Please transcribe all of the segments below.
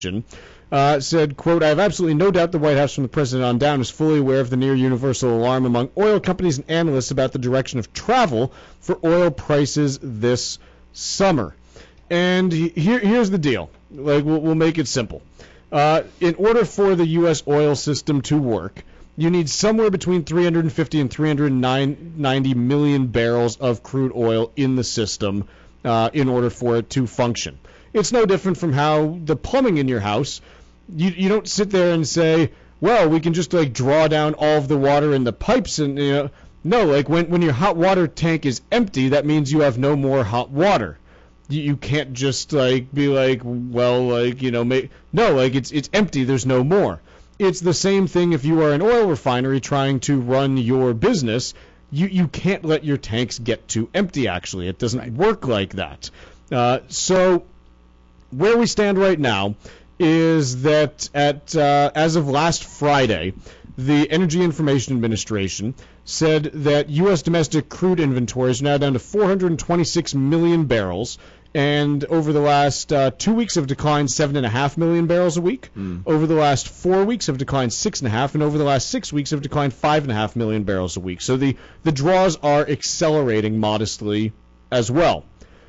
said, quote, "I have absolutely no doubt the White House from the president on down is fully aware of the near universal alarm among oil companies and analysts about the direction of travel for oil prices this summer." And here's the deal. Like, we'll make it simple. In order for the U.S. oil system to work, you need somewhere between 350 and 390 million barrels of crude oil in the system in order for it to function. It's no different from how the plumbing in your house, you don't sit there and say, well, we can just like draw down all of the water in the pipes and, you know, no, like when your hot water tank is empty, that means you have no more hot water. You can't just like be like, well, like, you know, no, like it's empty, there's no more. It's the same thing if you are an oil refinery trying to run your business. You can't let your tanks get too empty, actually. It doesn't work like that. So where we stand right now is that as of last Friday, the Energy Information Administration said that U.S. domestic crude inventories are now down to 426 million barrels, and over the last 2 weeks have declined 7.5 million barrels a week. Over the last 4 weeks have declined 6.5, and over the last 6 weeks have declined 5.5 million barrels a week. So the draws are accelerating modestly as well.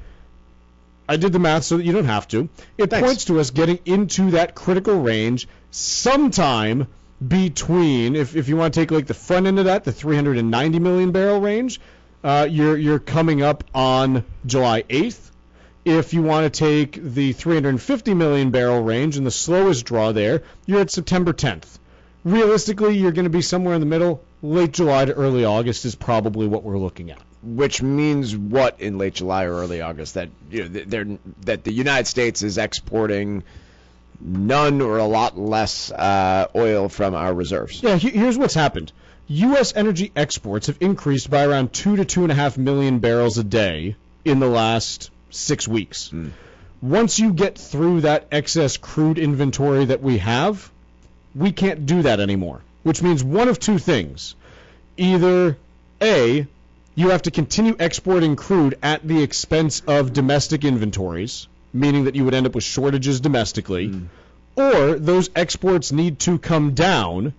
I did the math so that you don't have to. It points to us getting into that critical range sometime between, if you want to take like the front end of that, the 390 million barrel range, you're coming up on July 8th. If you want to take the 350 million barrel range and the slowest draw there, you're at September 10th. Realistically, you're going to be somewhere in the middle. Late July to early August is probably what we're looking at. Which means what in late July or early August? That that the United States is exporting none or a lot less oil from our reserves. Yeah, here's what's happened. U.S. energy exports have increased by around 2 to 2.5 million barrels a day in the last 6 weeks. Once you get through that excess crude inventory that we have, we can't do that anymore, which means one of two things. Either A, you have to continue exporting crude at the expense of domestic inventories, meaning that you would end up with shortages domestically, or those exports need to come down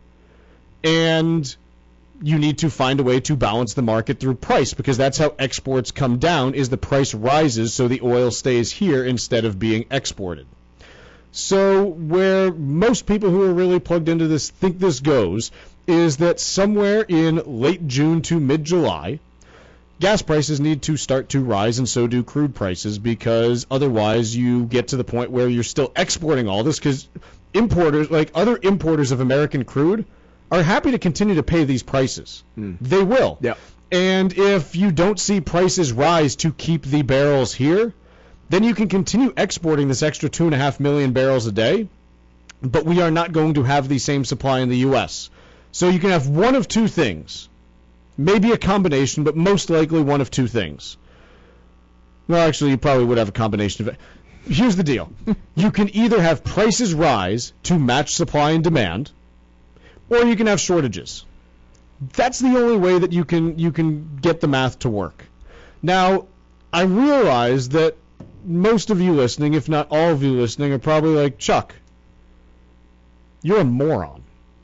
and you need to find a way to balance the market through price, because that's how exports come down, is the price rises so the oil stays here instead of being exported. So where most people who are really plugged into this think this goes is that somewhere in late June to mid-July, gas prices need to start to rise, and so do crude prices, because otherwise you get to the point where you're still exporting all this, because importers, like other importers of American crude, are happy to continue to pay these prices. They will. Yeah. And if you don't see prices rise to keep the barrels here, then you can continue exporting this extra 2.5 million barrels a day, but we are not going to have the same supply in the U.S. So you can have one of two things. Maybe a combination, but most likely one of two things. Well, actually, you probably would have a combination of it. Here's the deal. You can either have prices rise to match supply and demand, or you can have shortages. That's the only way that you can get the math to work. Now, I realize that most of you listening, if not all of you listening, are probably like, Chuck, you're a moron.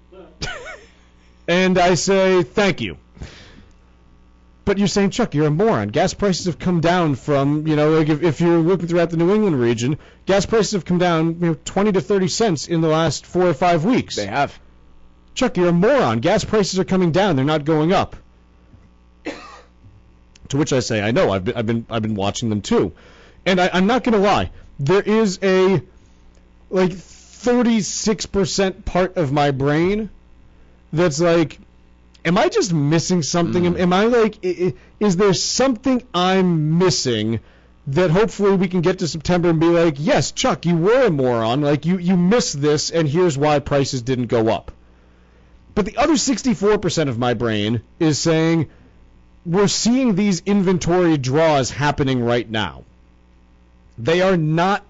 And I say, thank you. But you're saying, Chuck, you're a moron. Gas prices have come down from, like if you're looking throughout the New England region, gas prices have come down 20 to 30 cents in the last 4 or 5 weeks. They have. Chuck, you're a moron. Gas prices are coming down. They're not going up. To which I say, I know. I've been watching them too. And I'm not going to lie. There is a 36% part of my brain that's like, am I just missing something? Am I like, is there something I'm missing that hopefully we can get to September and be like, yes, Chuck, you were a moron. Like, you missed this, and here's why prices didn't go up. But the other 64% of my brain is saying, we're seeing these inventory draws happening right now. They are not